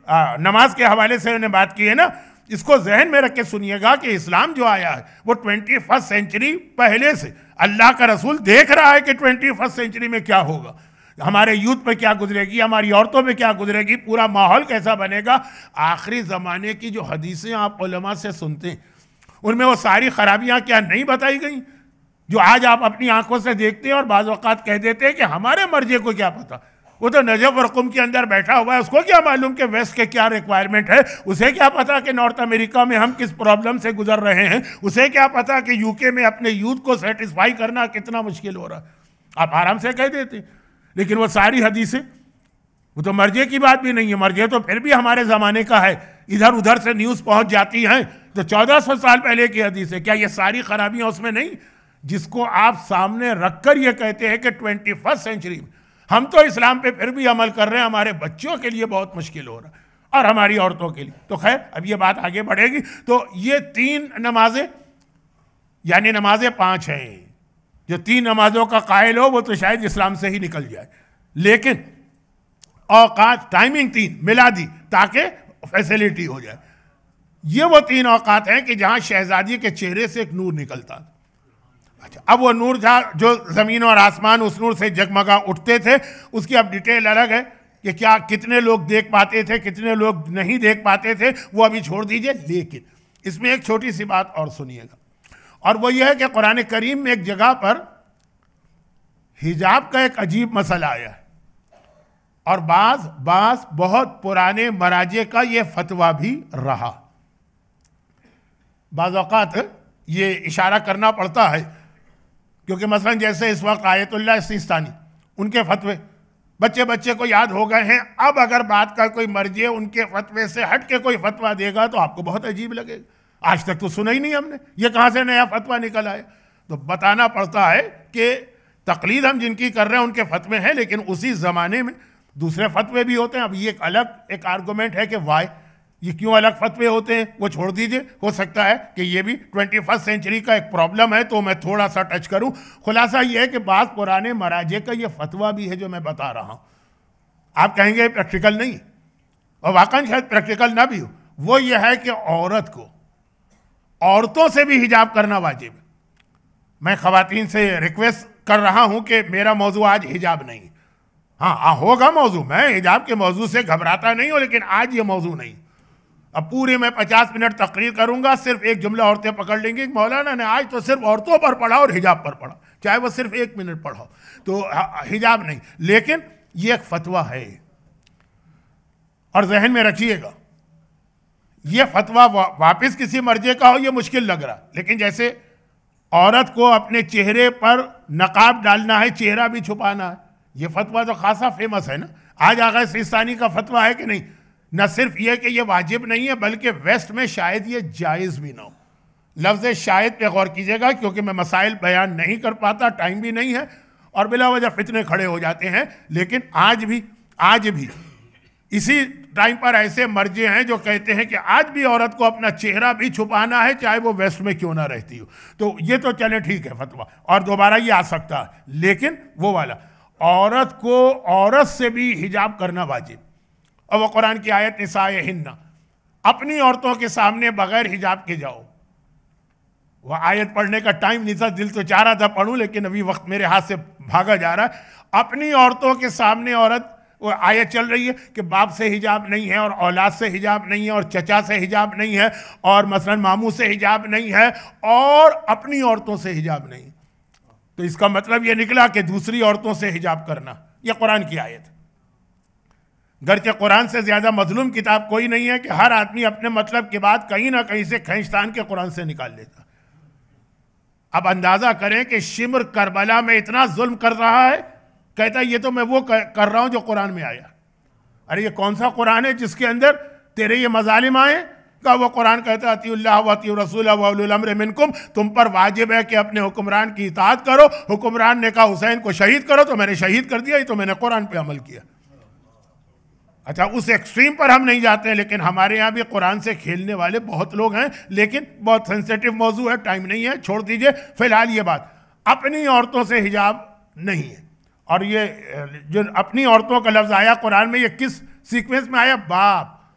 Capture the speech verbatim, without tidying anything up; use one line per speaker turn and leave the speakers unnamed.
नमाज के हवाले से उन्हें बात की है ना, इसको जहन में रख के सुनिएगा कि इस्लाम जो आया है वो ट्वेंटी फर्स्ट सेंचुरी पहले से अल्लाह का रसूल देख रहा है कि ट्वेंटी फर्स्ट सेंचुरी में क्या होगा, हमारे यूथ पे क्या गुजरेगी, हमारी औरतों पे क्या गुजरेगी, पूरा माहौल कैसा बनेगा। आखिरी ज़माने की जो हदीसें आप उलमा से सुनते हैं उनमें वो सारी खराबियाँ क्या नहीं बताई गई जो आज आप अपनी आंखों से देखते हैं और बाज़ औक़ात कह देते हैं कि हमारे मर्जी को क्या पता, वो तो नजफ और कुम के अंदर बैठा हुआ है, उसको क्या मालूम कि वेस्ट के क्या रिक्वायरमेंट है, उसे क्या पता कि नॉर्थ अमेरिका में हम किस प्रॉब्लम से गुजर रहे हैं, उसे क्या पता कि यूके में अपने यूथ को सेटिस्फाई करना कितना मुश्किल हो रहा है। आप आराम से कह देते, लेकिन वो सारी हदीसें, वो तो मर्जे की बात भी नहीं है, मर्जे तो फिर भी हमारे ज़माने का है, इधर उधर से न्यूज़ पहुंच जाती हैं तो चौदह सौ साल पहले की हदीस है। क्या ये सारी खराबियां उसमें नहीं, जिसको आप सामने रखकर ये कहते हैं कि ट्वेंटी फर्स्ट सेंचुरी में हम तो इस्लाम पे फिर भी अमल कर रहे हैं, हमारे बच्चों के लिए बहुत मुश्किल हो रहा है और हमारी औरतों के लिए। तो खैर अब ये बात आगे बढ़ेगी। तो ये तीन नमाजें, यानी नमाजें पांच हैं, जो तीन नमाजों का कायल हो वो तो शायद इस्लाम से ही निकल जाए, लेकिन औकात टाइमिंग तीन मिला दी ताकि फैसिलिटी हो जाए। ये वो तीन औकात हैं कि जहां शहजादी के चेहरे से एक नूर निकलता था। अच्छा, अब वो नूर था जो ज़मीन और आसमान उस नूर से जगमगा उठते थे, उसकी अब डिटेल अलग है कि क्या कितने लोग देख पाते थे, कितने लोग नहीं देख पाते थे, वो अभी छोड़ दीजिए। लेकिन इसमें एक छोटी सी बात और सुनिएगा, और वो ये है कि कुरान करीम में एक जगह पर हिजाब का एक अजीब मसला आया है और बाज बाज बहुत पुराने मराजे का ये फतवा भी रहा। बाज़ औक़ात ये इशारा करना पड़ता है क्योंकि मसलन जैसे इस वक्त आयतुल्लाह सिस्तानी, उनके फतवे बच्चे बच्चे को याद हो गए हैं। अब अगर बात का कोई मर्जी उनके फतवे से हट के कोई फतवा देगा तो आपको बहुत अजीब लगेगा, आज तक तो सुना ही नहीं हमने, ये कहाँ से नया फतवा निकल आया। तो बताना पड़ता है कि तकलीद हम जिनकी कर रहे हैं उनके फतवे हैं, लेकिन उसी ज़माने में दूसरे फतवे भी होते हैं। अब ये एक अलग एक आर्गूमेंट है कि वाई ये क्यों अलग फतवे होते हैं, वो छोड़ दीजिए। हो सकता है कि ये भी ट्वेंटी फर्स्ट सेंचुरी का एक प्रॉब्लम है, तो मैं थोड़ा सा टच करूं। खुलासा ये है कि बात पुराने मराजे का ये फतवा भी है जो मैं बता रहा हूं। आप कहेंगे प्रैक्टिकल नहीं, और वाकई शायद प्रैक्टिकल ना भी हो। वो ये है कि औरत को औरतों से भी हिजाब करना वाजिब है। मैं ख़वातीन से रिक्वेस्ट कर रहा हूं कि मेरा मौजू आज हिजाब नहीं, हाँ हाँ होगा मौजू, मैं हिजाब के मौजू से घबराता नहीं हूं, लेकिन आज ये मौजू नहीं। अब पूरे मैं पचास मिनट तकरीर करूंगा, सिर्फ एक जुमला औरतें पकड़ लेंगी, मौलाना ने आज तो सिर्फ औरतों पर पढ़ा और हिजाब पर पढ़ा, चाहे वो सिर्फ एक मिनट पढ़ो, तो हिजाब नहीं। लेकिन ये एक फतवा है और जहन में रखिएगा, ये फतवा वापस किसी मर्जे का हो ये मुश्किल लग रहा, लेकिन जैसे औरत को अपने चेहरे पर नकाब डालना है, चेहरा भी छुपाना है, ये फतवा तो खासा फेमस है ना। आज आगा सिस्तानी का फतवा है कि नहीं, न सिर्फ यह कि यह वाजिब नहीं है बल्कि वेस्ट में शायद ये जायज़ भी ना हो। लफ्ज़ शायद पे गौर कीजिएगा क्योंकि मैं मसाइल बयान नहीं कर पाता, टाइम भी नहीं है और बिला वजह फितने खड़े हो जाते हैं। लेकिन आज भी आज भी इसी टाइम पर ऐसे मर्जे हैं जो कहते हैं कि आज भी औरत को अपना चेहरा भी छुपाना है, चाहे वो वेस्ट में क्यों ना रहती हो। तो ये तो चले ठीक है फतवा, और दोबारा ये आ सकता है, लेकिन वो वाला औरत को औरत से भी हिजाब करना वाजिब। और वह कुरान की आयत निसाए हिन्ना, अपनी औरतों के सामने बगैर हिजाब के जाओ। वह आयत पढ़ने का टाइम नहीं था, दिल तो चाह रहा था पढ़ूं, लेकिन अभी वक्त मेरे हाथ से भागा जा रहा है। अपनी औरतों के सामने औरत, वो आयत चल रही है कि बाप से हिजाब नहीं है और औलाद से हिजाब नहीं है और चचा से हिजाब नहीं है और मसलन मामू से हिजाब नहीं है और अपनी औरतों से हिजाब नहीं। तो इसका मतलब यह निकला कि दूसरी औरतों से हिजाब करना, यह कुरान की आयत है। गर्चे कुरान से ज्यादा मजलूम किताब कोई नहीं है कि हर आदमी अपने मतलब के बाद कहीं ना कहीं से खींचतान के कुरान से निकाल लेता। अब अंदाजा करें कि शिमर करबला में इतना जुल्म कर रहा है, कहता है ये तो मैं वो कर रहा हूं जो कुरान में आया। अरे ये कौन सा कुरान है जिसके अंदर तेरे ये मजालिम आए? का वो कुरान कहता है अतिउल्लाह व अतिउर रसूल व उलुल अम्र मिनकुम, तुम पर वाजिब है कि अपने हुक्मरान की इताअत करो। हुक्मरान ने कहा हुसैन को शहीद करो तो मैंने शहीद कर दिया, ये तो मैंने कुरान पे अमल किया। अच्छा, उस एक्सट्रीम पर हम नहीं जाते हैं, लेकिन हमारे यहाँ भी कुरान से खेलने वाले बहुत लोग हैं, लेकिन बहुत सेंसिटिव मौजू है, टाइम नहीं है, छोड़ दीजिए। फिलहाल ये बात अपनी औरतों से हिजाब नहीं है। और ये जो अपनी औरतों का लफ्ज़ आया कुरान में, ये किस सीक्वेंस में आया? बाप